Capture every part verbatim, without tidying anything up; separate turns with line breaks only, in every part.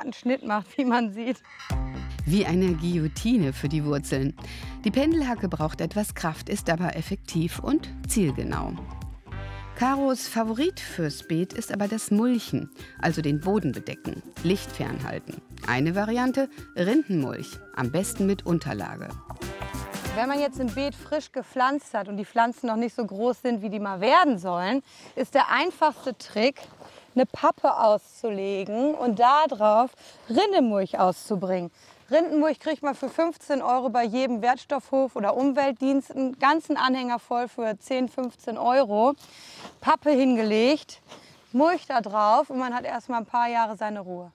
eleganten Schnitt macht, wie man sieht.
Wie eine Guillotine für die Wurzeln. Die Pendelhacke braucht etwas Kraft, ist aber effektiv und zielgenau. Karos Favorit fürs Beet ist aber das Mulchen, also den Boden bedecken, Licht fernhalten. Eine Variante, Rindenmulch, am besten mit Unterlage.
Wenn man jetzt im Beet frisch gepflanzt hat und die Pflanzen noch nicht so groß sind, wie die mal werden sollen, ist der einfachste Trick, eine Pappe auszulegen und darauf Rindenmulch auszubringen. Rindenmulch kriegt man für fünfzehn Euro bei jedem Wertstoffhof oder Umweltdienst, einen ganzen Anhänger voll für zehn, fünfzehn Euro. Pappe hingelegt, Mulch da drauf und man hat erst mal ein paar Jahre seine Ruhe.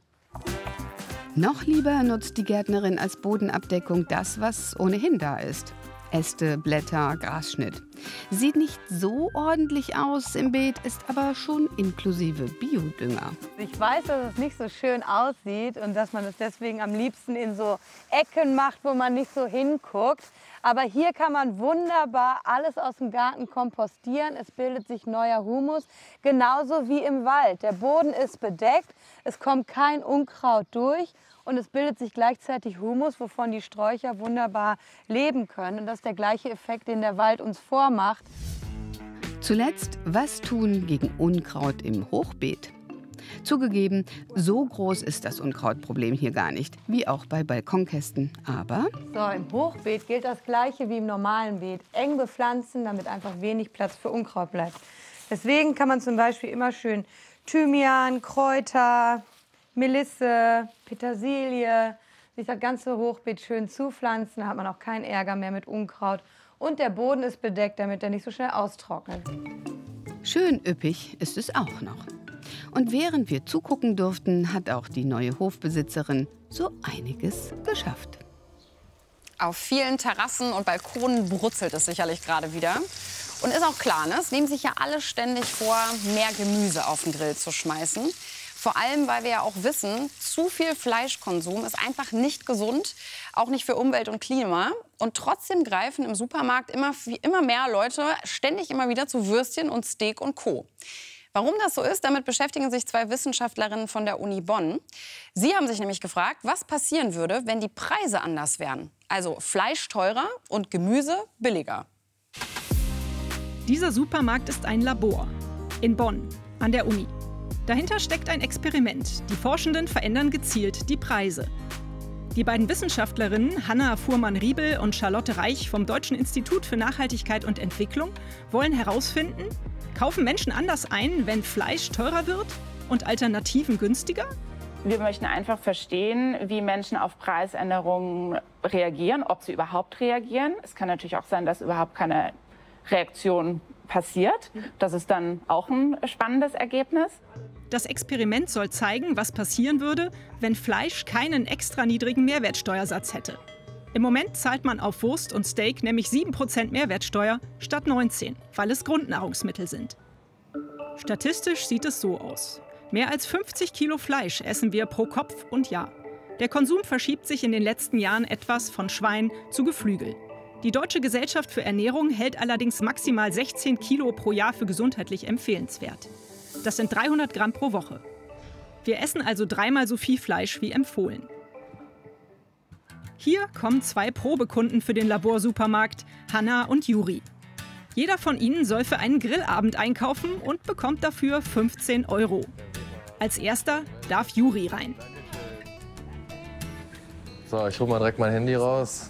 Noch lieber nutzt die Gärtnerin als Bodenabdeckung das, was ohnehin da ist. Äste, Blätter, Grasschnitt. Sieht nicht so ordentlich aus im Beet, ist aber schon inklusive Biodünger.
Ich weiß, dass es nicht so schön aussieht und dass man es deswegen am liebsten in so Ecken macht, wo man nicht so hinguckt. Aber hier kann man wunderbar alles aus dem Garten kompostieren. Es bildet sich neuer Humus, genauso wie im Wald. Der Boden ist bedeckt, es kommt kein Unkraut durch. Und es bildet sich gleichzeitig Humus, wovon die Sträucher wunderbar leben können. Und das ist der gleiche Effekt, den der Wald uns vormacht.
Zuletzt, was tun gegen Unkraut im Hochbeet? Zugegeben, so groß ist das Unkrautproblem hier gar nicht, wie auch bei Balkonkästen. Aber
so, im Hochbeet gilt das Gleiche wie im normalen Beet. Eng bepflanzen, damit einfach wenig Platz für Unkraut bleibt. Deswegen kann man zum Beispiel immer schön Thymian, Kräuter, Melisse, Petersilie, sich das ganze Hochbeet schön zupflanzen, da hat man auch keinen Ärger mehr mit Unkraut. Und der Boden ist bedeckt, damit er nicht so schnell austrocknet.
Schön üppig ist es auch noch. Und während wir zugucken durften, hat auch die neue Hofbesitzerin so einiges geschafft.
Auf vielen Terrassen und Balkonen brutzelt es sicherlich gerade wieder. Und ist auch klar, ne? Es nehmen sich ja alle ständig vor, mehr Gemüse auf den Grill zu schmeißen. Vor allem, weil wir ja auch wissen, zu viel Fleischkonsum ist einfach nicht gesund, auch nicht für Umwelt und Klima. Und trotzdem greifen im Supermarkt immer, immer mehr Leute ständig immer wieder zu Würstchen und Steak und Co. Warum das so ist, damit beschäftigen sich zwei Wissenschaftlerinnen von der Uni Bonn. Sie haben sich nämlich gefragt, was passieren würde, wenn die Preise anders wären. Also Fleisch teurer und Gemüse billiger.
Dieser Supermarkt ist ein Labor in Bonn an der Uni. Dahinter steckt ein Experiment. Die Forschenden verändern gezielt die Preise. Die beiden Wissenschaftlerinnen Hanna Fuhrmann-Riebel und Charlotte Reich vom Deutschen Institut für Nachhaltigkeit und Entwicklung wollen herausfinden, kaufen Menschen anders ein, wenn Fleisch teurer wird und Alternativen günstiger?
Wir möchten einfach verstehen, wie Menschen auf Preisänderungen reagieren, ob sie überhaupt reagieren. Es kann natürlich auch sein, dass überhaupt keine Reaktion passiert. Das ist dann auch ein spannendes Ergebnis.
Das Experiment soll zeigen, was passieren würde, wenn Fleisch keinen extra niedrigen Mehrwertsteuersatz hätte. Im Moment zahlt man auf Wurst und Steak nämlich sieben Prozent Mehrwertsteuer statt neunzehn, weil es Grundnahrungsmittel sind. Statistisch sieht es so aus. Mehr als fünfzig Kilo Fleisch essen wir pro Kopf und Jahr. Der Konsum verschiebt sich in den letzten Jahren etwas von Schwein zu Geflügel. Die Deutsche Gesellschaft für Ernährung hält allerdings maximal sechzehn Kilo pro Jahr für gesundheitlich empfehlenswert. Das sind dreihundert Gramm pro Woche. Wir essen also dreimal so viel Fleisch wie empfohlen. Hier kommen zwei Probekunden für den Laborsupermarkt, Hanna und Juri. Jeder von ihnen soll für einen Grillabend einkaufen und bekommt dafür fünfzehn Euro. Als erster darf Juri rein.
So, ich hole mal direkt mein Handy raus.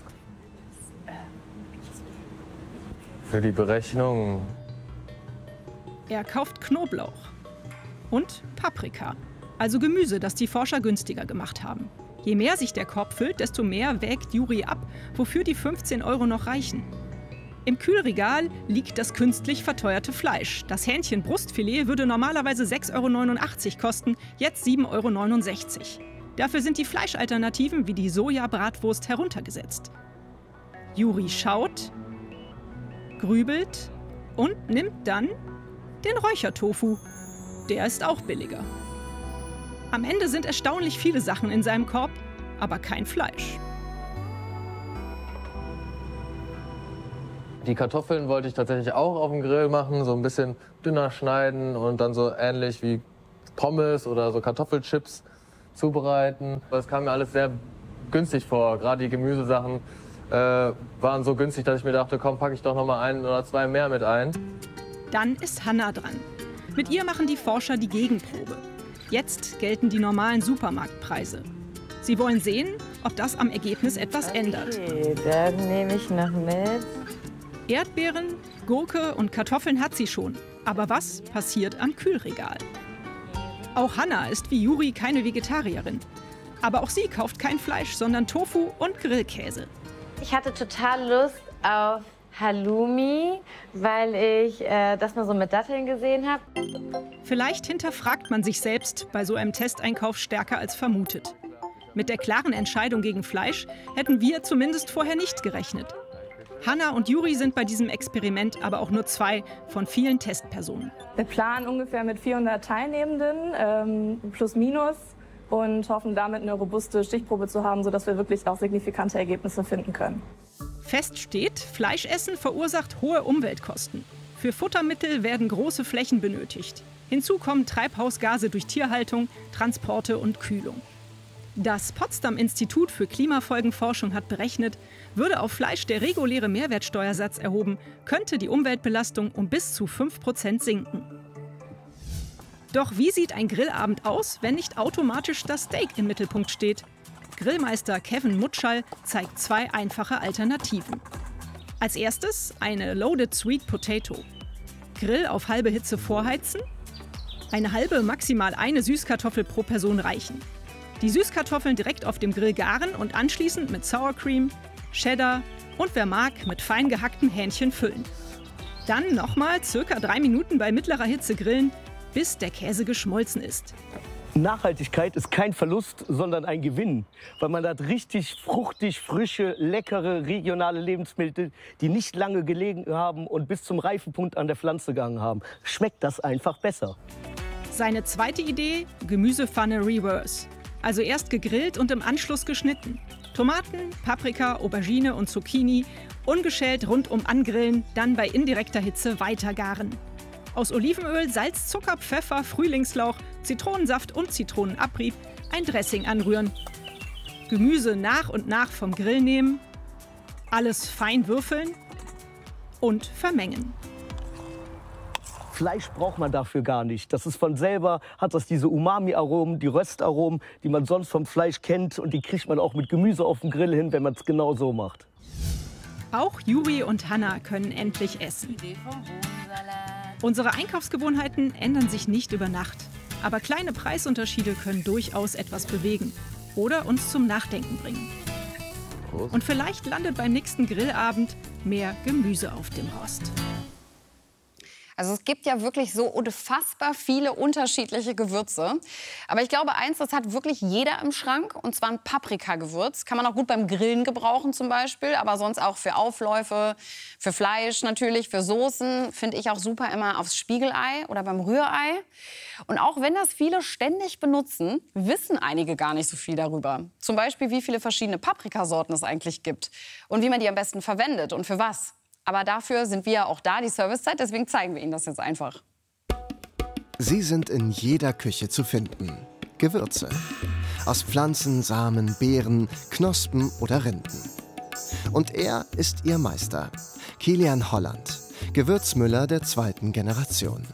Für die Berechnung.
Er kauft Knoblauch und Paprika, also Gemüse, das die Forscher günstiger gemacht haben. Je mehr sich der Korb füllt, desto mehr wägt Juri ab, wofür die fünfzehn Euro noch reichen. Im Kühlregal liegt das künstlich verteuerte Fleisch. Das Hähnchenbrustfilet würde normalerweise sechs Euro neunundachtzig kosten, jetzt sieben Euro neunundsechzig. Dafür sind die Fleischalternativen wie die Sojabratwurst heruntergesetzt. Juri schaut, grübelt und nimmt dann den Räuchertofu. Der ist auch billiger. Am Ende sind erstaunlich viele Sachen in seinem Korb, aber kein Fleisch.
Die Kartoffeln wollte ich tatsächlich auch auf dem Grill machen, so ein bisschen dünner schneiden und dann so ähnlich wie Pommes oder so Kartoffelchips zubereiten. Das kam mir alles sehr günstig vor. Gerade die Gemüsesachen äh, waren so günstig, dass ich mir dachte, komm, packe ich doch noch mal ein oder zwei mehr mit ein.
Dann ist Hanna dran. Mit ihr machen die Forscher die Gegenprobe. Jetzt gelten die normalen Supermarktpreise. Sie wollen sehen, ob das am Ergebnis etwas
okay,
ändert.
Dann nehme ich noch mit.
Erdbeeren, Gurke und Kartoffeln hat sie schon. Aber was passiert am Kühlregal? Auch Hanna ist wie Juri keine Vegetarierin. Aber auch sie kauft kein Fleisch, sondern Tofu und Grillkäse.
Ich hatte total Lust auf Halloumi, weil ich äh, das mal so mit Datteln gesehen habe.
Vielleicht hinterfragt man sich selbst bei so einem Testeinkauf stärker als vermutet. Mit der klaren Entscheidung gegen Fleisch hätten wir zumindest vorher nicht gerechnet. Hanna und Juri sind bei diesem Experiment aber auch nur zwei von vielen Testpersonen.
Wir planen ungefähr mit vierhundert Teilnehmenden, ähm, plus minus, und hoffen damit eine robuste Stichprobe zu haben, sodass wir wirklich auch signifikante Ergebnisse finden können.
Fest steht, Fleischessen verursacht hohe Umweltkosten. Für Futtermittel werden große Flächen benötigt. Hinzu kommen Treibhausgase durch Tierhaltung, Transporte und Kühlung. Das Potsdam-Institut für Klimafolgenforschung hat berechnet, würde auf Fleisch der reguläre Mehrwertsteuersatz erhoben, könnte die Umweltbelastung um bis zu fünf Prozent sinken. Doch wie sieht ein Grillabend aus, wenn nicht automatisch das Steak im Mittelpunkt steht? Grillmeister Kevin Mutschall zeigt zwei einfache Alternativen. Als erstes eine Loaded Sweet Potato. Grill auf halbe Hitze vorheizen. Eine halbe, maximal eine Süßkartoffel pro Person reichen. Die Süßkartoffeln direkt auf dem Grill garen und anschließend mit Sour Cream, Cheddar und wer mag, mit fein gehacktem Hähnchen füllen. Dann nochmal circa drei Minuten bei mittlerer Hitze grillen, bis der Käse geschmolzen ist.
Nachhaltigkeit ist kein Verlust, sondern ein Gewinn, weil man hat richtig fruchtig, frische, leckere, regionale Lebensmittel, die nicht lange gelegen haben und bis zum Reifepunkt an der Pflanze gegangen haben. Schmeckt das einfach besser.
Seine zweite Idee, Gemüsepfanne Reverse. Also erst gegrillt und im Anschluss geschnitten. Tomaten, Paprika, Aubergine und Zucchini ungeschält rundum angrillen, dann bei indirekter Hitze weitergaren. Aus Olivenöl, Salz, Zucker, Pfeffer, Frühlingslauch, Zitronensaft und Zitronenabrieb ein Dressing anrühren. Gemüse nach und nach vom Grill nehmen, alles fein würfeln und vermengen.
Fleisch braucht man dafür gar nicht. Das ist von selber, hat das diese Umami-Aromen, die Röstaromen, die man sonst vom Fleisch kennt. Und die kriegt man auch mit Gemüse auf dem Grill hin, wenn man es genau so macht.
Auch Juri und Hanna können endlich essen. Unsere Einkaufsgewohnheiten ändern sich nicht über Nacht. Aber kleine Preisunterschiede können durchaus etwas bewegen oder uns zum Nachdenken bringen. Und vielleicht landet beim nächsten Grillabend mehr Gemüse auf dem Rost.
Also es gibt ja wirklich so unfassbar viele unterschiedliche Gewürze. Aber ich glaube eins, das hat wirklich jeder im Schrank. Und zwar ein Paprikagewürz. Kann man auch gut beim Grillen gebrauchen zum Beispiel. Aber sonst auch für Aufläufe, für Fleisch natürlich, für Soßen. Finde ich auch super immer aufs Spiegelei oder beim Rührei. Und auch wenn das viele ständig benutzen, wissen einige gar nicht so viel darüber. Zum Beispiel, wie viele verschiedene Paprikasorten es eigentlich gibt. Und wie man die am besten verwendet und für was. Aber dafür sind wir ja auch da, die Servicezeit, deswegen zeigen wir Ihnen das jetzt einfach.
Sie sind in jeder Küche zu finden. Gewürze. Aus Pflanzen, Samen, Beeren, Knospen oder Rinden. Und er ist Ihr Meister, Kilian Holland, Gewürzmüller der zweiten Generation.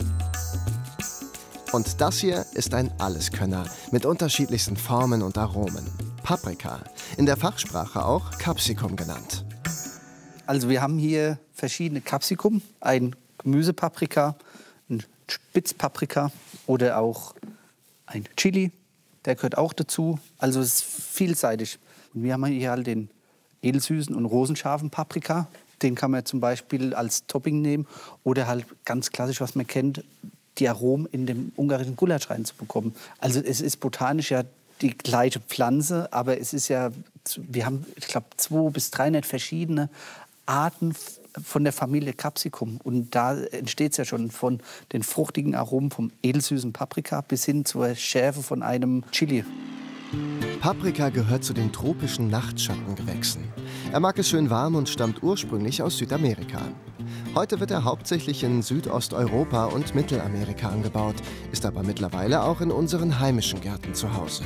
Und das hier ist ein Alleskönner mit unterschiedlichsten Formen und Aromen. Paprika, in der Fachsprache auch Capsicum genannt.
Also wir haben hier verschiedene Capsicum, ein Gemüsepaprika, ein Spitzpaprika oder auch ein Chili, der gehört auch dazu. Also es ist vielseitig. Und wir haben hier halt den edelsüßen und rosenscharfen Paprika. Den kann man zum Beispiel als Topping nehmen oder halt ganz klassisch, was man kennt, die Aromen in dem ungarischen Gulasch reinzubekommen. Also es ist botanisch ja die gleiche Pflanze, aber es ist ja, wir haben, ich glaube, zwei bis dreihundert verschiedene Arten von der Familie Capsicum. Und da entsteht es ja schon von den fruchtigen Aromen vom edelsüßen Paprika bis hin zur Schärfe von einem Chili.
Paprika gehört zu den tropischen Nachtschattengewächsen. Er mag es schön warm und stammt ursprünglich aus Südamerika. Heute wird er hauptsächlich in Südosteuropa und Mittelamerika angebaut, ist aber mittlerweile auch in unseren heimischen Gärten zu Hause.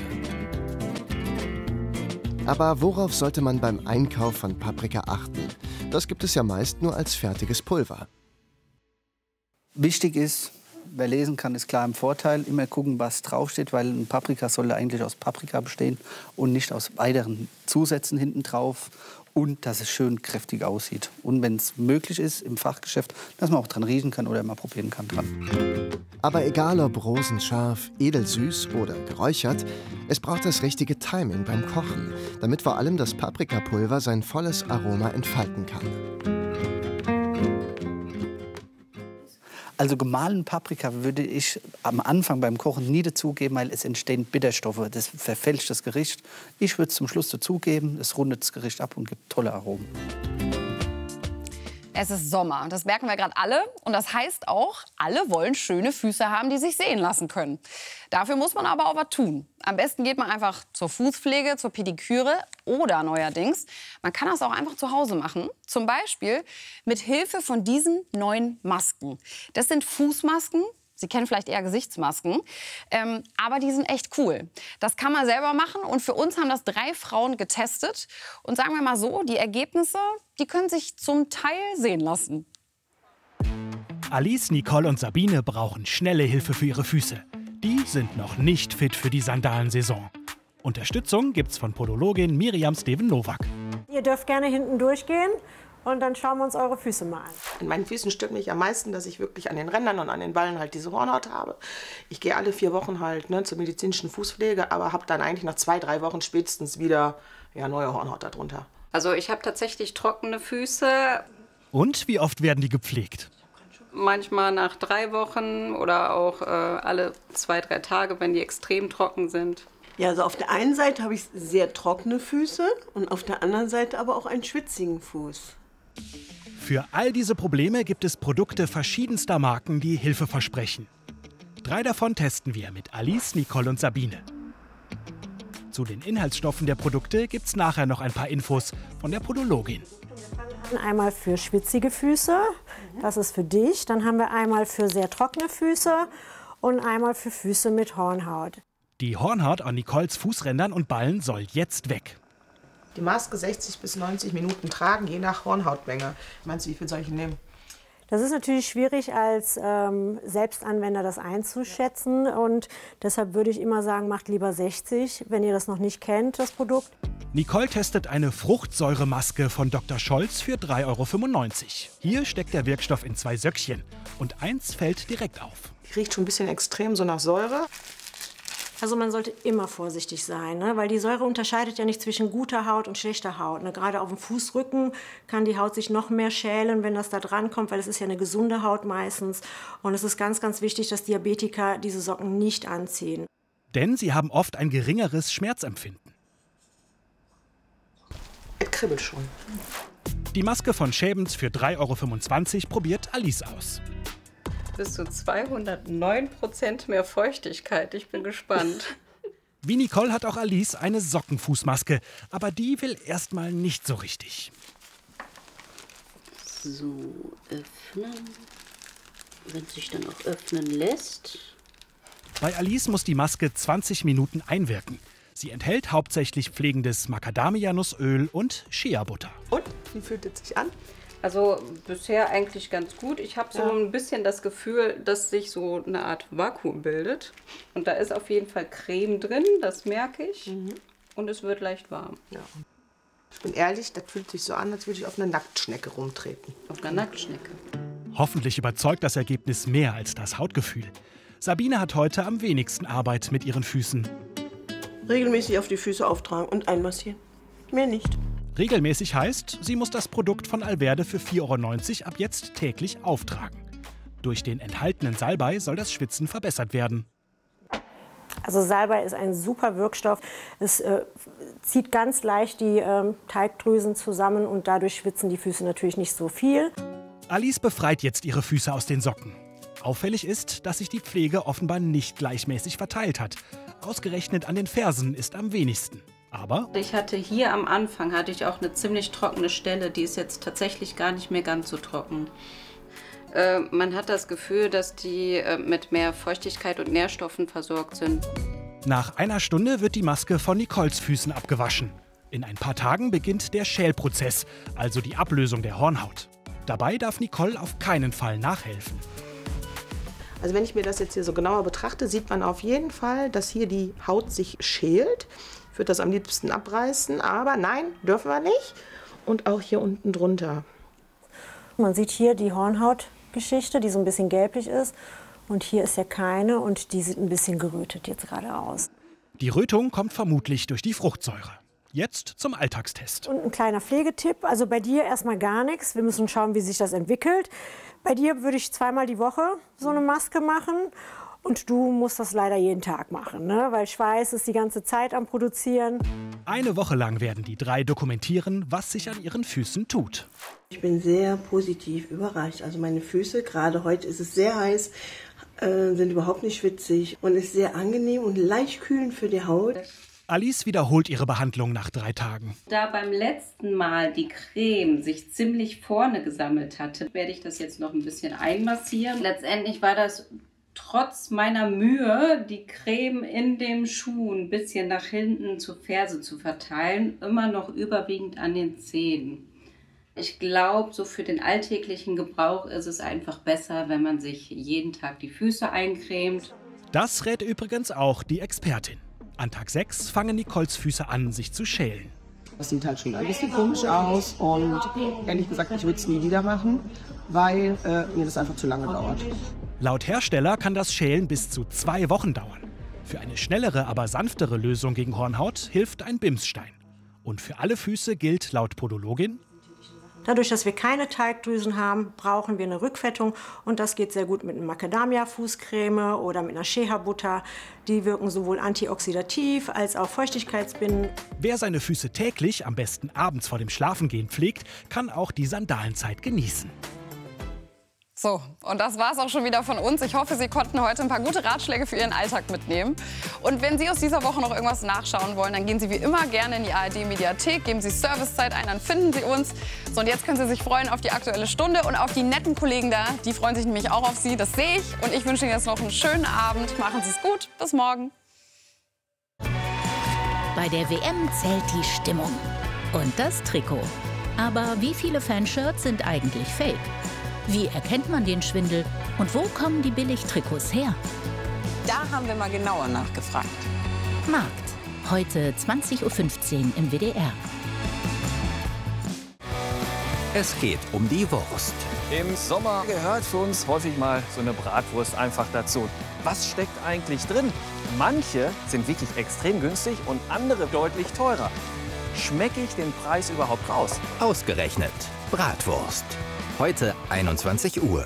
Aber worauf sollte man beim Einkauf von Paprika achten? Das gibt es ja meist nur als fertiges Pulver.
Wichtig ist, wer lesen kann, ist klar im Vorteil. Immer gucken, was draufsteht, weil ein Paprika soll eigentlich aus Paprika bestehen und nicht aus weiteren Zusätzen hinten drauf. Und dass es schön kräftig aussieht. Und wenn es möglich ist im Fachgeschäft, dass man auch dran riechen kann oder mal probieren kann dran.
Aber egal ob rosenscharf, edelsüß oder geräuchert, es braucht das richtige Timing beim Kochen, damit vor allem das Paprikapulver sein volles Aroma entfalten kann.
Also gemahlenen Paprika würde ich am Anfang beim Kochen nie dazugeben, weil es entstehen Bitterstoffe. Das verfälscht das Gericht. Ich würde es zum Schluss dazugeben. Es rundet das Gericht ab und gibt tolle Aromen.
Es ist Sommer, das merken wir gerade alle. Und das heißt auch, alle wollen schöne Füße haben, die sich sehen lassen können. Dafür muss man aber auch was tun. Am besten geht man einfach zur Fußpflege, zur Pediküre oder neuerdings, man kann das auch einfach zu Hause machen. Zum Beispiel mit Hilfe von diesen neuen Masken. Das sind Fußmasken. Sie kennen vielleicht eher Gesichtsmasken, ähm, aber die sind echt cool. Das kann man selber machen und für uns haben das drei Frauen getestet. Und sagen wir mal so, die Ergebnisse, die können sich zum Teil sehen lassen.
Alice, Nicole und Sabine brauchen schnelle Hilfe für ihre Füße. Die sind noch nicht fit für die Sandalensaison. Unterstützung gibt's von Podologin Miriam Steven-Nowak.
Ihr dürft gerne hinten durchgehen. Und dann schauen wir uns eure Füße mal an.
An meinen Füßen stört mich am meisten, dass ich wirklich an den Rändern und an den Ballen halt diese Hornhaut habe. Ich gehe alle vier Wochen halt ne, zur medizinischen Fußpflege, aber habe dann eigentlich nach zwei, drei Wochen spätestens wieder ja, neue Hornhaut darunter.
Also ich habe tatsächlich trockene Füße.
Und wie oft werden die gepflegt?
Manchmal nach drei Wochen oder auch äh, alle zwei, drei Tage, wenn die extrem trocken sind.
Ja, also auf der einen Seite habe ich sehr trockene Füße und auf der anderen Seite aber auch einen schwitzigen Fuß.
Für all diese Probleme gibt es Produkte verschiedenster Marken, die Hilfe versprechen. Drei davon testen wir mit Alice, Nicole und Sabine. Zu den Inhaltsstoffen der Produkte gibt's nachher noch ein paar Infos von der Podologin.
Einmal für schwitzige Füße, das ist für dich. Dann haben wir einmal für sehr trockene Füße und einmal für Füße mit Hornhaut.
Die Hornhaut an Nicoles Fußrändern und Ballen soll jetzt weg.
Die Maske sechzig bis neunzig Minuten tragen, je nach Hornhautmenge. Meinst du, wie viel soll ich nehmen?
Das ist natürlich schwierig, als ähm, Selbstanwender das einzuschätzen. Und deshalb würde ich immer sagen, macht lieber sechzig, wenn ihr das noch nicht kennt, das Produkt.
Nicole testet eine Fruchtsäuremaske von Doktor Scholz für drei Euro fünfundneunzig. Hier steckt der Wirkstoff in zwei Söckchen. Und eins fällt direkt auf.
Die riecht schon ein bisschen extrem so nach Säure.
Also man sollte immer vorsichtig sein, ne? Weil die Säure unterscheidet ja nicht zwischen guter Haut und schlechter Haut. Ne? Gerade auf dem Fußrücken kann die Haut sich noch mehr schälen, wenn das da dran kommt, weil es ist ja eine gesunde Haut meistens. Und es ist ganz, ganz wichtig, dass Diabetiker diese Socken nicht anziehen.
Denn sie haben oft ein geringeres Schmerzempfinden.
Es kribbelt schon.
Die Maske von Schäbens für drei Euro fünfundzwanzig probiert Alice aus.
Bis zu zweihundertneun Prozent mehr Feuchtigkeit. Ich bin gespannt.
Wie Nicole hat auch Alice eine Sockenfußmaske. Aber die will erstmal nicht so richtig.
So, öffnen. Wenn es sich dann auch öffnen lässt.
Bei Alice muss die Maske zwanzig Minuten einwirken. Sie enthält hauptsächlich pflegendes Macadamia-Nussöl und Shea-Butter.
Und, wie fühlt es sich an?
Also bisher eigentlich ganz gut. Ich habe so
Ja.
ein bisschen das Gefühl, dass sich so eine Art Vakuum bildet. Und da ist auf jeden Fall Creme drin, das merke ich.
Mhm.
Und es wird leicht warm.
Ja. Ich bin ehrlich, das fühlt sich so an, als würde ich auf eine Nacktschnecke rumtreten.
Auf einer Nacktschnecke.
Hoffentlich überzeugt das Ergebnis mehr als das Hautgefühl. Sabine hat heute am wenigsten Arbeit mit ihren Füßen.
Regelmäßig auf die Füße auftragen und einmassieren. Mehr nicht.
Regelmäßig heißt, sie muss das Produkt von Alverde für vier Euro neunzig ab jetzt täglich auftragen. Durch den enthaltenen Salbei soll das Schwitzen verbessert werden.
Also Salbei ist ein super Wirkstoff. Es äh, zieht ganz leicht die äh, Teigdrüsen zusammen und dadurch schwitzen die Füße natürlich nicht so viel.
Alice befreit jetzt ihre Füße aus den Socken. Auffällig ist, dass sich die Pflege offenbar nicht gleichmäßig verteilt hat. Ausgerechnet an den Fersen ist am wenigsten. Aber
ich hatte hier am Anfang hatte ich auch eine ziemlich trockene Stelle, die ist jetzt tatsächlich gar nicht mehr ganz so trocken. Äh, man hat das Gefühl, dass die äh, mit mehr Feuchtigkeit und Nährstoffen versorgt sind.
Nach einer Stunde wird die Maske von Nicoles Füßen abgewaschen. In ein paar Tagen beginnt der Schälprozess, also die Ablösung der Hornhaut. Dabei darf Nicole auf keinen Fall nachhelfen.
Also wenn ich mir das jetzt hier so genauer betrachte, sieht man auf jeden Fall, dass hier die Haut sich schält. Ich würde das am liebsten abreißen, aber nein, dürfen wir nicht. Und auch hier unten drunter.
Man sieht hier die Hornhautgeschichte, die so ein bisschen gelblich ist. Und hier ist ja keine und die sieht ein bisschen gerötet jetzt gerade aus.
Die Rötung kommt vermutlich durch die Fruchtsäure. Jetzt zum Alltagstest.
Und ein kleiner Pflegetipp, also bei dir erstmal gar nichts. Wir müssen schauen, wie sich das entwickelt. Bei dir würde ich zweimal die Woche so eine Maske machen. Und du musst das leider jeden Tag machen, ne? Weil Schweiß ist die ganze Zeit am Produzieren.
Eine Woche lang werden die drei dokumentieren, was sich an ihren Füßen tut.
Ich bin sehr positiv überrascht. Also meine Füße, gerade heute ist es sehr heiß, äh, sind überhaupt nicht schwitzig und ist sehr angenehm und leicht kühlend für die Haut.
Alice wiederholt ihre Behandlung nach drei Tagen.
Da beim letzten Mal die Creme sich ziemlich vorne gesammelt hatte, werde ich das jetzt noch ein bisschen einmassieren. Letztendlich war das trotz meiner Mühe, die Creme in dem Schuh ein bisschen nach hinten zur Ferse zu verteilen, immer noch überwiegend an den Zehen. Ich glaube, so für den alltäglichen Gebrauch ist es einfach besser, wenn man sich jeden Tag die Füße eincremt.
Das rät übrigens auch die Expertin. An Tag sechs fangen Nicoles Füße an, sich zu schälen.
Das sieht halt schon ein bisschen komisch aus und ehrlich gesagt, ich würde es nie wieder machen, weil äh, mir das einfach zu lange dauert.
Laut Hersteller kann das Schälen bis zu zwei Wochen dauern. Für eine schnellere, aber sanftere Lösung gegen Hornhaut hilft ein Bimsstein. Und für alle Füße gilt laut Podologin:
Dadurch, dass wir keine Teigdrüsen haben, brauchen wir eine Rückfettung. Und das geht sehr gut mit einer Macadamia-Fußcreme oder mit einer Shea-Butter. Die wirken sowohl antioxidativ als auch feuchtigkeitsbindend.
Wer seine Füße täglich, am besten abends vor dem Schlafengehen pflegt, kann auch die Sandalenzeit genießen.
So, und das war es auch schon wieder von uns. Ich hoffe, Sie konnten heute ein paar gute Ratschläge für Ihren Alltag mitnehmen. Und wenn Sie aus dieser Woche noch irgendwas nachschauen wollen, dann gehen Sie wie immer gerne in die A R D-Mediathek, geben Sie Servicezeit ein, dann finden Sie uns. So, und jetzt können Sie sich freuen auf die Aktuelle Stunde und auf die netten Kollegen da. Die freuen sich nämlich auch auf Sie, das sehe ich. Und ich wünsche Ihnen jetzt noch einen schönen Abend. Machen Sie es gut, bis morgen.
Bei der W M zählt die Stimmung und das Trikot. Aber wie viele Fanshirts sind eigentlich fake? Wie erkennt man den Schwindel und wo kommen die Billigtrikots her?
Da haben wir mal genauer nachgefragt.
Markt, heute zwanzig Uhr fünfzehn im W D R.
Es geht um die Wurst.
Im Sommer gehört für uns häufig mal so eine Bratwurst einfach dazu. Was steckt eigentlich drin? Manche sind wirklich extrem günstig und andere deutlich teurer. Schmecke ich den Preis überhaupt raus?
Ausgerechnet Bratwurst. Heute einundzwanzig Uhr.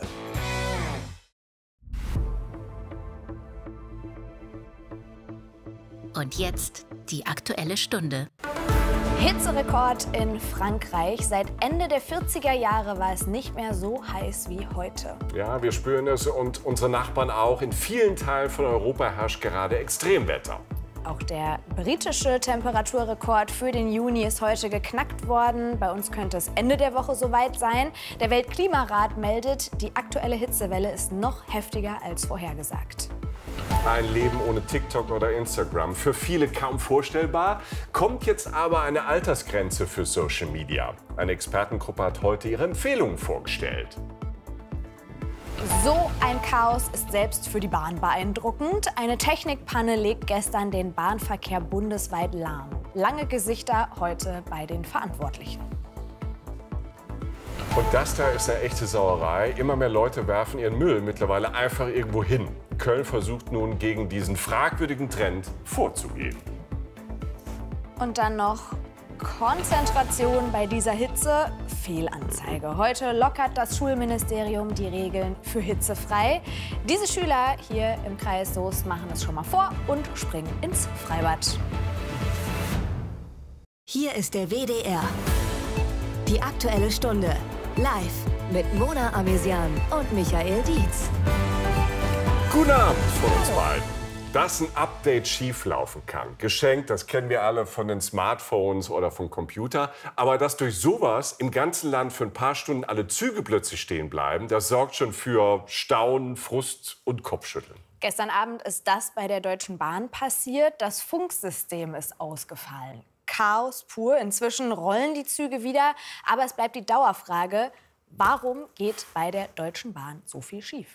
Und jetzt die Aktuelle Stunde.
Hitzerekord in Frankreich. Seit Ende der vierziger Jahre war es nicht mehr so heiß wie heute.
Ja, wir spüren es und unsere Nachbarn auch. In vielen Teilen von Europa herrscht gerade Extremwetter.
Auch der britische Temperaturrekord für den Juni ist heute geknackt worden. Bei uns könnte es Ende der Woche soweit sein. Der Weltklimarat meldet, die aktuelle Hitzewelle ist noch heftiger als vorhergesagt.
Ein Leben ohne TikTok oder Instagram. Für viele kaum vorstellbar, kommt jetzt aber eine Altersgrenze für Social Media. Eine Expertengruppe hat heute ihre Empfehlungen vorgestellt.
So ein Chaos ist selbst für die Bahn beeindruckend. Eine Technikpanne legt gestern den Bahnverkehr bundesweit lahm. Lange Gesichter heute bei den Verantwortlichen.
Und das da ist eine echte Sauerei. Immer mehr Leute werfen ihren Müll mittlerweile einfach irgendwo hin. Köln versucht nun gegen diesen fragwürdigen Trend vorzugehen.
Und dann noch Konzentration bei dieser Hitze, Fehlanzeige. Heute lockert das Schulministerium die Regeln für Hitze frei. Diese Schüler hier im Kreis Soest machen es schon mal vor und springen ins Freibad.
Hier ist der W D R. Die Aktuelle Stunde. Live mit Mona Amesian und Michael Dietz.
Guten Abend von uns beiden. Dass ein Update schieflaufen kann, geschenkt, das kennen wir alle von den Smartphones oder vom Computer. Aber dass durch sowas im ganzen Land für ein paar Stunden alle Züge plötzlich stehen bleiben, das sorgt schon für Staunen, Frust und Kopfschütteln.
Gestern Abend ist das bei der Deutschen Bahn passiert. Das Funksystem ist ausgefallen. Chaos pur. Inzwischen rollen die Züge wieder. Aber es bleibt die Dauerfrage, warum geht bei der Deutschen Bahn so viel schief?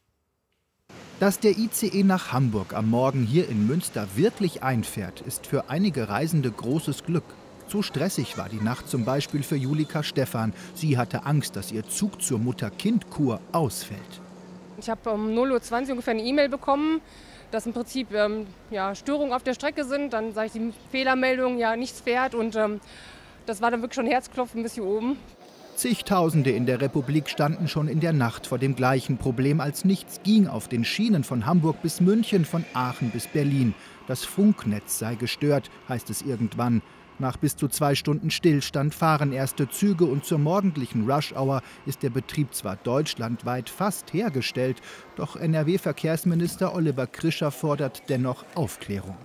Dass der I C E nach Hamburg am Morgen hier in Münster wirklich einfährt, ist für einige Reisende großes Glück. Zu stressig war die Nacht zum Beispiel für Julika Stephan. Sie hatte Angst, dass ihr Zug zur Mutter-Kind-Kur ausfällt.
Ich habe um null Uhr zwanzig ungefähr eine E-Mail bekommen, dass im Prinzip ähm, ja, Störungen auf der Strecke sind. Dann sage ich die Fehlermeldung, ja, nichts fährt. Und ähm, das war dann wirklich schon Herzklopfen bis hier oben.
Zigtausende in der Republik standen schon in der Nacht vor dem gleichen Problem, als nichts ging auf den Schienen von Hamburg bis München, von Aachen bis Berlin. Das Funknetz sei gestört, heißt es irgendwann. Nach bis zu zwei Stunden Stillstand fahren erste Züge und zur morgendlichen Rush-Hour ist der Betrieb zwar deutschlandweit fast hergestellt, doch N R W-Verkehrsminister Oliver Krischer fordert dennoch Aufklärung.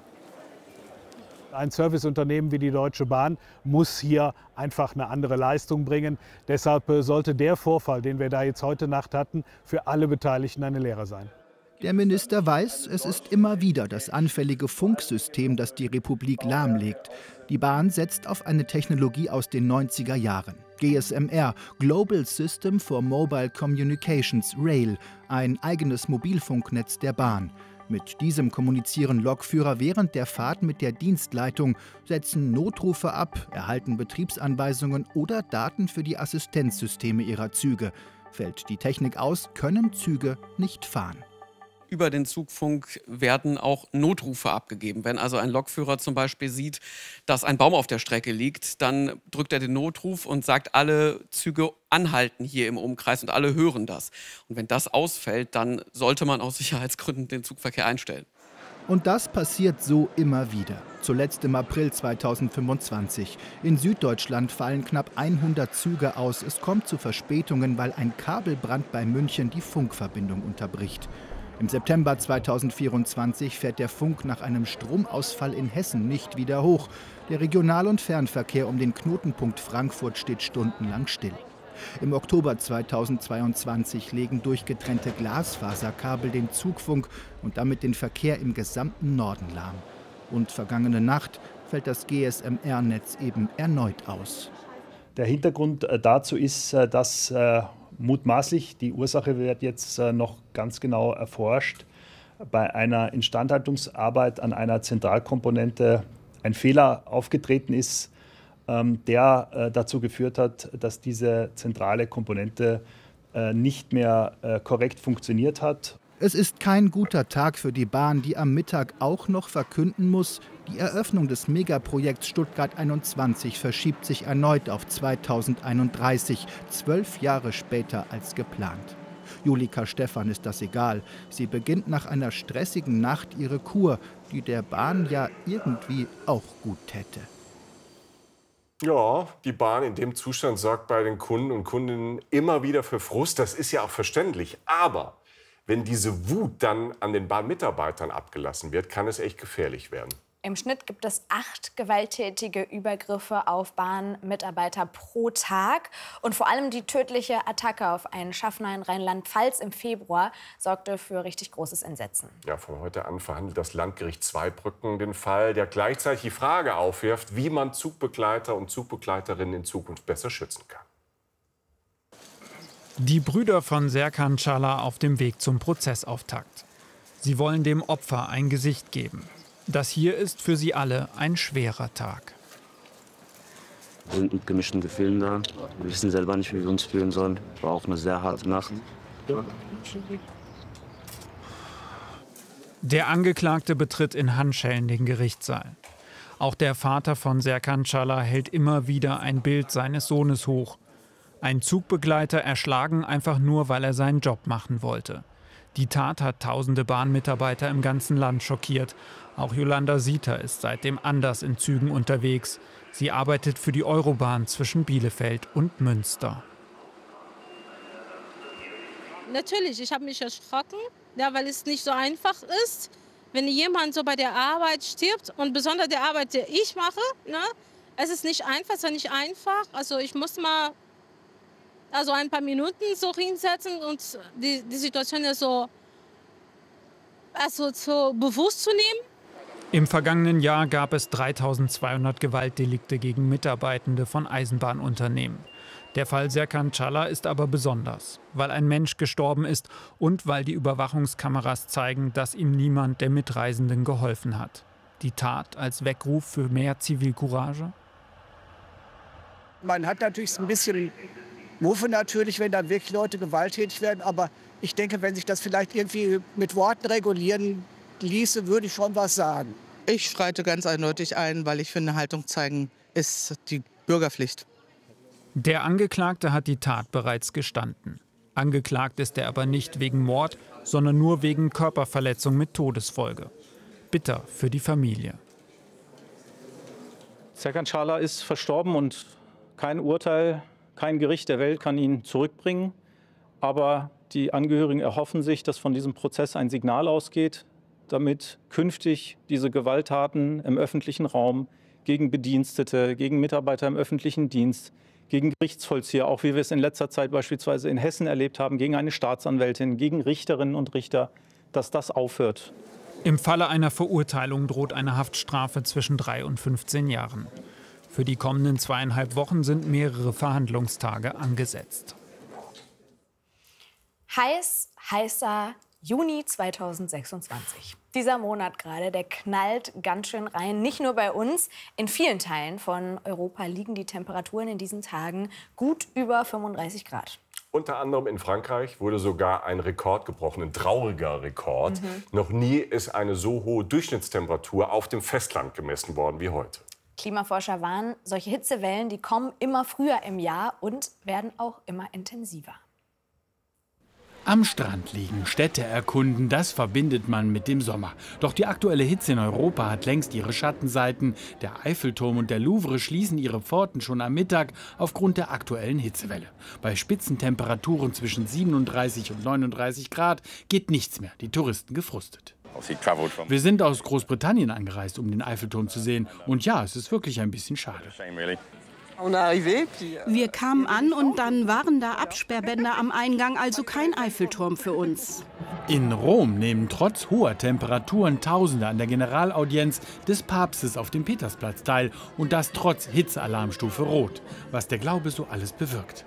Ein Serviceunternehmen wie die Deutsche Bahn muss hier einfach eine andere Leistung bringen. Deshalb sollte der Vorfall, den wir da jetzt heute Nacht hatten, für alle Beteiligten eine Lehre sein.
Der Minister weiß, es ist immer wieder das anfällige Funksystem, das die Republik lahmlegt. Die Bahn setzt auf eine Technologie aus den neunziger Jahren. G S M R, Global System for Mobile Communications, Rail, ein eigenes Mobilfunknetz der Bahn. Mit diesem kommunizieren Lokführer während der Fahrt mit der Dienstleitung, setzen Notrufe ab, erhalten Betriebsanweisungen oder Daten für die Assistenzsysteme ihrer Züge. Fällt die Technik aus, können Züge nicht fahren.
Über den Zugfunk werden auch Notrufe abgegeben. Wenn also ein Lokführer zum Beispiel sieht, dass ein Baum auf der Strecke liegt, dann drückt er den Notruf und sagt, alle Züge anhalten hier im Umkreis und alle hören das. Und wenn das ausfällt, dann sollte man aus Sicherheitsgründen den Zugverkehr einstellen.
Und das passiert so immer wieder. Zuletzt im April zweitausendfünfundzwanzig. In Süddeutschland fallen knapp hundert Züge aus. Es kommt zu Verspätungen, weil ein Kabelbrand bei München die Funkverbindung unterbricht. Im September zweitausendvierundzwanzig fährt der Funk nach einem Stromausfall in Hessen nicht wieder hoch. Der Regional- und Fernverkehr um den Knotenpunkt Frankfurt steht stundenlang still. Im Oktober zweitausendzweiundzwanzig legen durchgetrennte Glasfaserkabel den Zugfunk und damit den Verkehr im gesamten Norden lahm. Und vergangene Nacht fällt das G S M R-Netz eben erneut aus.
Der Hintergrund dazu ist, dass mutmaßlich, die Ursache wird jetzt noch ganz genau erforscht, bei einer Instandhaltungsarbeit an einer Zentralkomponente ein Fehler aufgetreten ist, der dazu geführt hat, dass diese zentrale Komponente nicht mehr korrekt funktioniert hat.
Es ist kein guter Tag für die Bahn, die am Mittag auch noch verkünden muss, die Eröffnung des Megaprojekts Stuttgart einundzwanzig verschiebt sich erneut auf zweitausendeinunddreißig, zwölf Jahre später als geplant. Julika Stephan ist das egal. Sie beginnt nach einer stressigen Nacht ihre Kur, die der Bahn ja irgendwie auch gut täte.
Ja, die Bahn in dem Zustand sorgt bei den Kunden und Kundinnen immer wieder für Frust. Das ist ja auch verständlich. Aber wenn diese Wut dann an den Bahnmitarbeitern abgelassen wird, kann es echt gefährlich werden.
Im Schnitt gibt es acht gewalttätige Übergriffe auf Bahnmitarbeiter pro Tag. Und vor allem die tödliche Attacke auf einen Schaffner in Rheinland-Pfalz im Februar sorgte für richtig großes Entsetzen.
Ja, von heute an verhandelt das Landgericht Zweibrücken den Fall, der gleichzeitig die Frage aufwirft, wie man Zugbegleiter und Zugbegleiterinnen in Zukunft besser schützen kann.
Die Brüder von Serkan Çağlar auf dem Weg zum Prozessauftakt. Sie wollen dem Opfer ein Gesicht geben. Das hier ist für sie alle ein schwerer Tag.
Wir sind mit gemischten Gefühlen da. Wir wissen selber nicht, wie wir uns fühlen sollen. War auch eine sehr harte Nacht.
Der Angeklagte betritt in Handschellen den Gerichtssaal. Auch der Vater von Serkan Çağlar hält immer wieder ein Bild seines Sohnes hoch. Ein Zugbegleiter erschlagen einfach nur, weil er seinen Job machen wollte. Die Tat hat tausende Bahnmitarbeiter im ganzen Land schockiert. Auch Jolanda Sieter ist seitdem anders in Zügen unterwegs. Sie arbeitet für die Eurobahn zwischen Bielefeld und Münster.
Natürlich, ich habe mich erschrocken, ja, weil es nicht so einfach ist.
wenn jemand so bei der Arbeit stirbt und besonders der Arbeit, die ich mache, ne, es ist nicht einfach, es ist nicht einfach. Also ich muss mal also ein paar Minuten so hinsetzen und die, die Situation so, also so bewusst zu nehmen.
Im vergangenen Jahr gab es dreitausendzweihundert Gewaltdelikte gegen Mitarbeitende von Eisenbahnunternehmen. Der Fall Serkan Çağlar ist aber besonders, weil ein Mensch gestorben ist und weil die Überwachungskameras zeigen, dass ihm niemand der Mitreisenden geholfen hat. Die Tat als Weckruf für mehr Zivilcourage?
Man hat natürlich ein bisschen Muffe natürlich, wenn dann wirklich Leute gewalttätig werden. Aber ich denke, wenn sich das vielleicht irgendwie mit Worten regulieren ließe, würde ich schon was sagen.
Ich schreite ganz eindeutig ein, weil ich finde, Haltung zeigen ist die Bürgerpflicht.
Der Angeklagte hat die Tat bereits gestanden. Angeklagt ist er aber nicht wegen Mord, sondern nur wegen Körperverletzung mit Todesfolge. Bitter für die Familie.
Serkan Çağlar ist verstorben und kein Urteil, kein Gericht der Welt kann ihn zurückbringen. Aber die Angehörigen erhoffen sich, dass von diesem Prozess ein Signal ausgeht, damit künftig diese Gewalttaten im öffentlichen Raum gegen Bedienstete, gegen Mitarbeiter im öffentlichen Dienst, gegen Gerichtsvollzieher, auch wie wir es in letzter Zeit beispielsweise in Hessen erlebt haben, gegen eine Staatsanwältin, gegen Richterinnen und Richter, dass das aufhört.
Im Falle einer Verurteilung droht eine Haftstrafe zwischen drei und fünfzehn Jahren. Für die kommenden zweieinhalb Wochen sind mehrere Verhandlungstage angesetzt.
Heiß, heißer Juni zweitausendsechsundzwanzig. Dieser Monat gerade, der knallt ganz schön rein. Nicht nur bei uns, in vielen Teilen von Europa liegen die Temperaturen in diesen Tagen gut über fünfunddreißig Grad.
Unter anderem in Frankreich wurde sogar ein Rekord gebrochen, ein trauriger Rekord.
Mhm.
Noch nie ist eine so hohe Durchschnittstemperatur auf dem Festland gemessen worden wie heute.
Klimaforscher warnen, solche Hitzewellen, die kommen immer früher im Jahr und werden auch immer intensiver.
Am Strand liegen, Städte erkunden, das verbindet man mit dem Sommer. Doch die aktuelle Hitze in Europa hat längst ihre Schattenseiten. Der Eiffelturm und der Louvre schließen ihre Pforten schon am Mittag aufgrund der aktuellen Hitzewelle. Bei Spitzentemperaturen zwischen siebenunddreißig und neununddreißig Grad geht nichts mehr, die Touristen gefrustet. Wir sind aus Großbritannien angereist, um den Eiffelturm zu sehen. Und ja, es ist wirklich ein bisschen schade.
Wir kamen an und dann waren da Absperrbänder am Eingang, also kein Eiffelturm für uns.
In Rom nehmen trotz hoher Temperaturen Tausende an der Generalaudienz des Papstes auf dem Petersplatz teil. Und das trotz Hitzealarmstufe Rot, was der Glaube so alles bewirkt.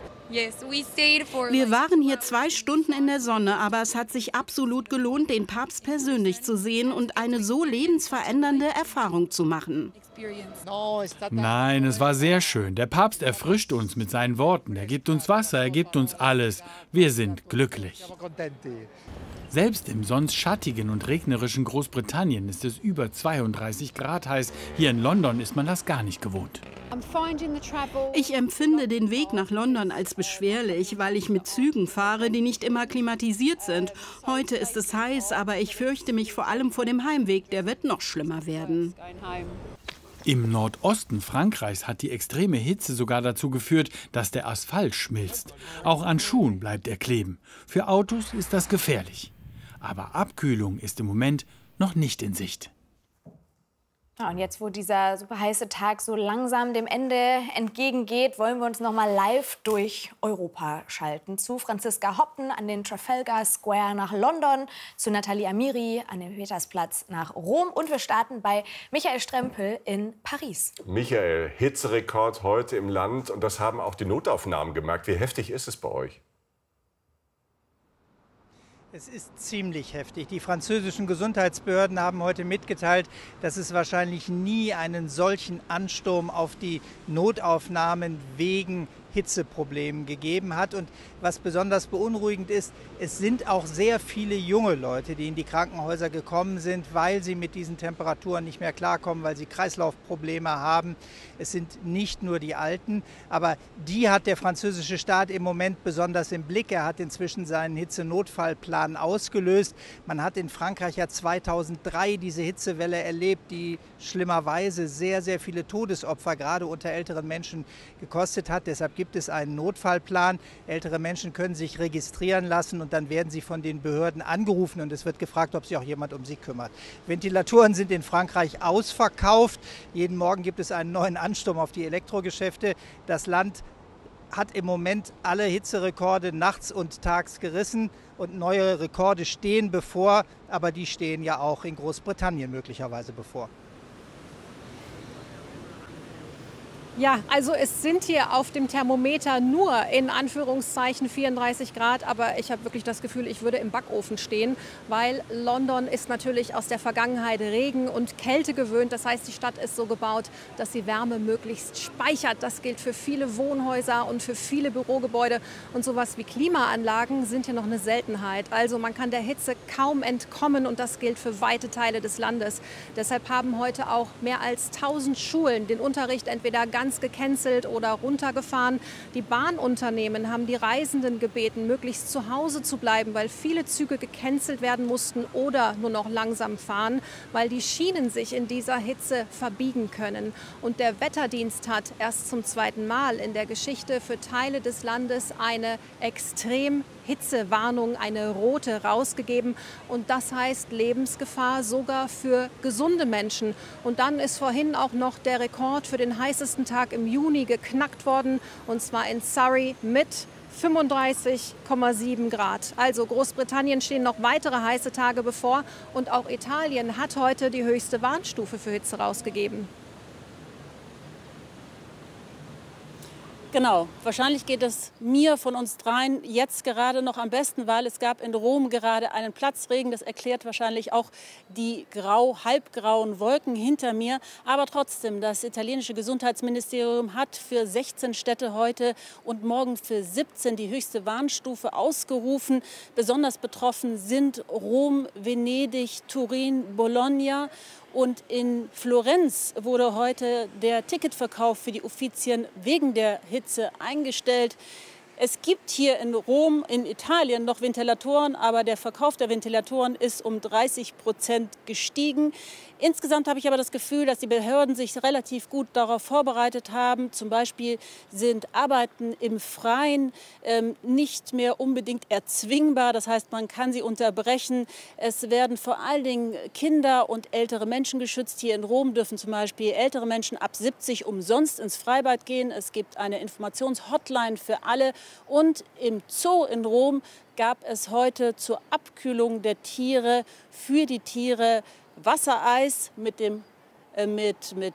Wir waren hier zwei Stunden in der Sonne, aber es hat sich absolut gelohnt, den Papst persönlich zu sehen und eine so lebensverändernde Erfahrung zu machen.
Nein, es war sehr schön. Der Papst erfrischt uns mit seinen Worten. Er gibt uns Wasser, er gibt uns alles. Wir sind glücklich. Selbst im sonst schattigen und regnerischen Großbritannien ist es über zweiunddreißig Grad heiß. Hier in London ist man das gar nicht gewohnt.
Ich empfinde den Weg nach London als beschwerlich, weil ich mit Zügen fahre, die nicht immer klimatisiert sind. Heute ist es heiß, aber ich fürchte mich vor allem vor dem Heimweg. Der wird noch schlimmer werden.
Im Nordosten Frankreichs hat die extreme Hitze sogar dazu geführt, dass der Asphalt schmilzt. Auch an Schuhen bleibt er kleben. Für Autos ist das gefährlich. Aber Abkühlung ist im Moment noch nicht in Sicht.
Ja, und jetzt, wo dieser super heiße Tag so langsam dem Ende entgegengeht, wollen wir uns noch mal live durch Europa schalten. Zu Franziska Hopten an den Trafalgar Square nach London, zu Nathalie Amiri an den Petersplatz nach Rom. Und wir starten bei Michael Strempel in Paris.
Michael, Hitzerekord heute im Land. Und das haben auch die Notaufnahmen gemerkt. Wie heftig ist es bei euch?
Es ist ziemlich heftig. Die französischen Gesundheitsbehörden haben heute mitgeteilt, dass es wahrscheinlich nie einen solchen Ansturm auf die Notaufnahmen wegen Hitzeproblemen gegeben hat. Und was besonders beunruhigend ist, es sind auch sehr viele junge Leute, die in die Krankenhäuser gekommen sind, weil sie mit diesen Temperaturen nicht mehr klarkommen, weil sie Kreislaufprobleme haben. Es sind nicht nur die Alten, aber die hat der französische Staat im Moment besonders im Blick. Er hat inzwischen seinen Hitzenotfallplan ausgelöst. Man hat in Frankreich ja zweitausenddrei diese Hitzewelle erlebt, die schlimmerweise sehr, sehr viele Todesopfer gerade unter älteren Menschen gekostet hat. Deshalb gibt gibt es einen Notfallplan. Ältere Menschen können sich registrieren lassen und dann werden sie von den Behörden angerufen und es wird gefragt, ob sich auch jemand um sie kümmert. Ventilatoren sind in Frankreich ausverkauft. Jeden Morgen gibt es einen neuen Ansturm auf die Elektrogeschäfte. Das Land hat im Moment alle Hitzerekorde nachts und tags gerissen und neue Rekorde stehen bevor, aber die stehen ja auch in Großbritannien möglicherweise bevor.
Ja, also es sind hier auf dem Thermometer nur in Anführungszeichen vierunddreißig Grad, aber ich habe wirklich das Gefühl, ich würde im Backofen stehen, weil London ist natürlich aus der Vergangenheit Regen und Kälte gewöhnt. Das heißt, die Stadt ist so gebaut, dass sie Wärme möglichst speichert. Das gilt für viele Wohnhäuser und für viele Bürogebäude. Und sowas wie Klimaanlagen sind hier noch eine Seltenheit. Also man kann der Hitze kaum entkommen und das gilt für weite Teile des Landes. Deshalb haben heute auch mehr als tausend Schulen den Unterricht entweder ganz gecancelt oder runtergefahren. Die Bahnunternehmen haben die Reisenden gebeten, möglichst zu Hause zu bleiben, weil viele Züge gecancelt werden mussten oder nur noch langsam fahren, weil die Schienen sich in dieser Hitze verbiegen können. Und der Wetterdienst hat erst zum zweiten Mal in der Geschichte für Teile des Landes eine extrem Hitzewarnung, eine rote, rausgegeben. Und das heißt Lebensgefahr sogar für gesunde Menschen. Und dann ist vorhin auch noch der Rekord für den heißesten Tag im Juni geknackt worden. Und zwar in Surrey mit fünfunddreißig Komma sieben Grad. Also Großbritannien stehen noch weitere heiße Tage bevor. Und auch Italien hat heute die höchste Warnstufe für Hitze rausgegeben.
Genau, wahrscheinlich geht es mir von uns dreien jetzt gerade noch am besten, weil es gab in Rom gerade einen Platzregen. Das erklärt wahrscheinlich auch die grau, halbgrauen Wolken hinter mir. Aber trotzdem, das italienische Gesundheitsministerium hat für sechzehn Städte heute und morgen für siebzehn die höchste Warnstufe ausgerufen. Besonders betroffen sind Rom, Venedig, Turin, Bologna. Und in Florenz wurde heute der Ticketverkauf für die Uffizien wegen der Hitze eingestellt. Es gibt hier in Rom, in Italien, noch Ventilatoren, aber der Verkauf der Ventilatoren ist um dreißig Prozent gestiegen. Insgesamt habe ich aber das Gefühl, dass die Behörden sich relativ gut darauf vorbereitet haben. Zum Beispiel sind Arbeiten im Freien ähm, nicht mehr unbedingt erzwingbar. Das heißt, man kann sie unterbrechen. Es werden vor allen Dingen Kinder und ältere Menschen geschützt. Hier in Rom dürfen zum Beispiel ältere Menschen ab siebzig umsonst ins Freibad gehen. Es gibt eine Informationshotline für alle. Und im Zoo in Rom gab es heute zur Abkühlung der Tiere für die Tiere Wassereis mit, dem, äh, mit, mit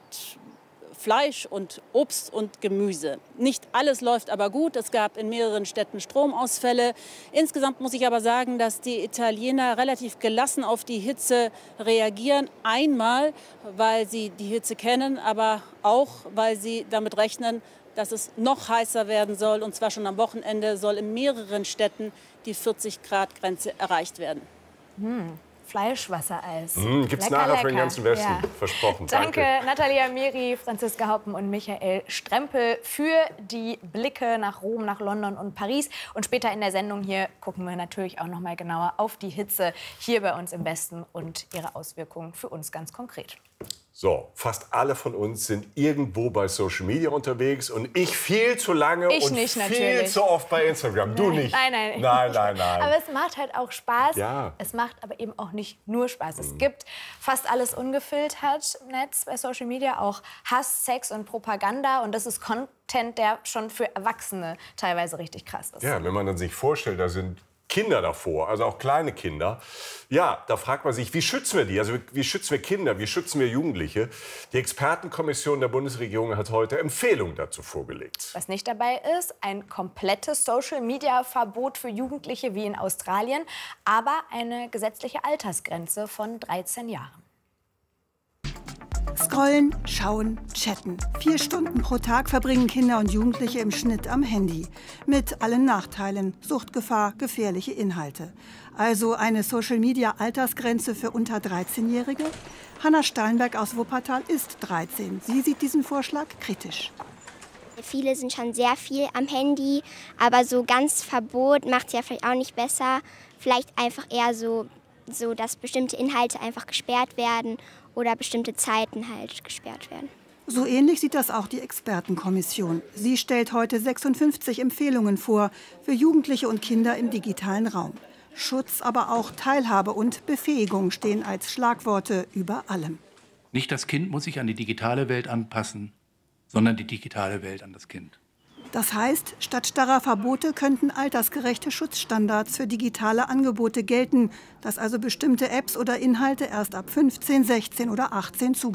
Fleisch und Obst und Gemüse. Nicht alles läuft aber gut. Es gab in mehreren Städten Stromausfälle. Insgesamt muss ich aber sagen, dass die Italiener relativ gelassen auf die Hitze reagieren. Einmal, weil sie die Hitze kennen, aber auch, weil sie damit rechnen, dass es noch heißer werden soll. Und zwar schon am Wochenende soll in mehreren Städten die vierzig Grad Grenze erreicht werden.
Hm. Fleischwassereis.
Mm, gibt's
lecker,
nachher
lecker.
für den ganzen Westen.
Ja.
Versprochen.
Danke,
Danke.
Natalia Meri, Franziska Haupen und Michael Strempel für die Blicke nach Rom, nach London und Paris. Und später in der Sendung hier gucken wir natürlich auch noch mal genauer auf die Hitze hier bei uns im Westen und ihre Auswirkungen für uns ganz konkret.
So, fast alle von uns sind irgendwo bei Social Media unterwegs und ich viel zu lange
Ich
und
nicht,
viel
natürlich.
zu oft bei Instagram. Du nicht.
Nein, nein.
Nein, nein, nein.
Aber es macht halt auch Spaß.
Ja.
Es macht aber eben auch nicht nur Spaß. Es gibt fast alles ungefiltert im Netz, bei Social Media, auch Hass, Sex und Propaganda. Und das ist Content, der schon für Erwachsene teilweise richtig krass ist.
Ja, wenn man dann sich vorstellt, da sind Kinder davor, also auch kleine Kinder. Ja, da fragt man sich, wie schützen wir die? Also wie schützen wir Kinder, wie schützen wir Jugendliche? Die Expertenkommission der Bundesregierung hat heute Empfehlungen dazu vorgelegt.
Was nicht dabei ist, ein komplettes Social-Media-Verbot für Jugendliche wie in Australien, aber eine gesetzliche Altersgrenze von dreizehn Jahren.
Scrollen, schauen, chatten. Vier Stunden pro Tag verbringen Kinder und Jugendliche im Schnitt am Handy. Mit allen Nachteilen, Suchtgefahr, gefährliche Inhalte. Also eine Social-Media-Altersgrenze für unter dreizehnjährige? Hanna Steinberg aus Wuppertal ist dreizehn. Sie sieht diesen Vorschlag kritisch.
Viele sind schon sehr viel am Handy, aber so ganz Verbot macht es ja vielleicht auch nicht besser. Vielleicht einfach eher so, so, dass bestimmte Inhalte einfach gesperrt werden oder bestimmte Zeiten halt gesperrt werden.
So ähnlich sieht das auch die Expertenkommission. Sie stellt heute sechsundfünfzig Empfehlungen vor für Jugendliche und Kinder im digitalen Raum. Schutz, aber auch Teilhabe und Befähigung stehen als Schlagworte über allem.
Nicht das Kind muss sich an die digitale Welt anpassen, sondern die digitale Welt an das Kind.
Das heißt, statt starrer Verbote könnten altersgerechte Schutzstandards für digitale Angebote gelten, dass also bestimmte Apps oder Inhalte erst ab fünfzehn, sechzehn oder achtzehn zugänglich sind.